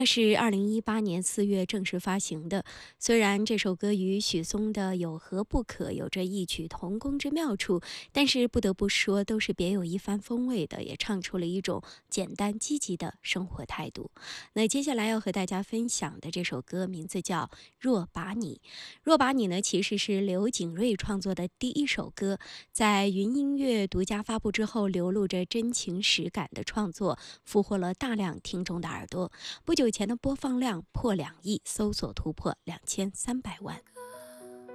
它是2018年4月正式发行的。虽然这首歌与许嵩的《有何不可》有着异曲同工之妙处，但是不得不说，都是别有一番风味的，也唱出了一种简单积极的生活态度。那接下来要和大家分享的这首歌名字叫《若把你》。《若把你》呢，其实是刘景睿创作的第一首歌，在云音乐独家发布之后，流露着真情实感的创作，俘获了大量听众的耳朵。不久前的播放量破2亿，搜索突破2300万。